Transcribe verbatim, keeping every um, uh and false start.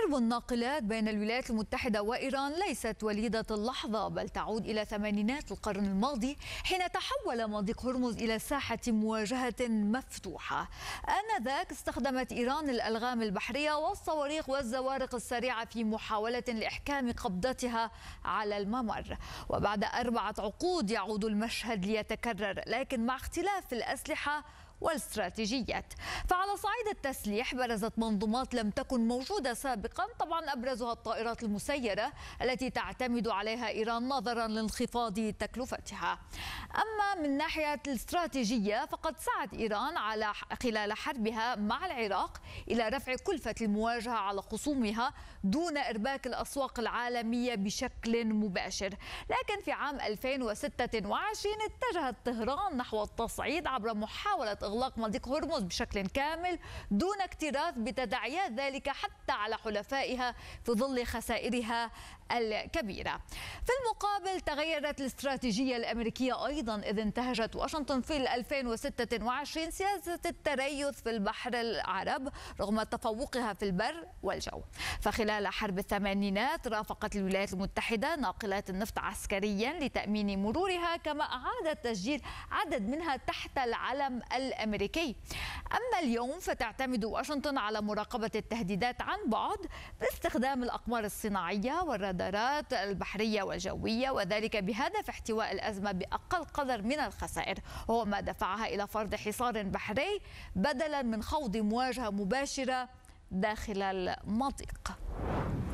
حرب الناقلات بين الولايات المتحدة وإيران ليست وليدة اللحظة، بل تعود إلى ثمانينات القرن الماضي حين تحول مضيق هرمز إلى ساحة مواجهة مفتوحة. آنذاك استخدمت إيران الألغام البحرية والصواريخ والزوارق السريعة في محاولة لإحكام قبضتها على الممر، وبعد أربعة عقود يعود المشهد ليتكرر، لكن مع اختلاف الأسلحة والاستراتيجيات. فعلى صعيد التسليح برزت منظومات لم تكن موجودة سابقا، طبعا أبرزها الطائرات المسيرة التي تعتمد عليها إيران نظرا لانخفاض تكلفتها. أما من ناحية الاستراتيجية فقد سعت إيران على خلال حربها مع العراق إلى رفع كلفة المواجهة على خصومها دون إرباك الأسواق العالمية بشكل مباشر. لكن في عام ألفين وستة وعشرين اتجهت طهران نحو التصعيد عبر محاولة إغلاق مضيق هرمز بشكل كامل دون اكتراث بتداعيات ذلك حتى على حلفائها في ظل خسائرها الكبيرة. في المقابل تغيرت الاستراتيجية الأمريكية أيضا، إذ انتهجت واشنطن في ألفين وستة وعشرين سياسة التريث في البحر العرب رغم تفوقها في البر والجو. فخلال حرب الثمانينات رافقت الولايات المتحدة ناقلات النفط عسكريا لتأمين مرورها، كما أعادت تسجيل عدد منها تحت العلم الأمريكي. أما اليوم فتعتمد واشنطن على مراقبة التهديدات عن بعد باستخدام الأقمار الصناعية والرادارات البحرية والجوية، وذلك بهدف احتواء الأزمة بأقل قدر من الخسائر، وهو ما دفعها إلى فرض حصار بحري بدلا من خوض مواجهة مباشرة داخل المضيق.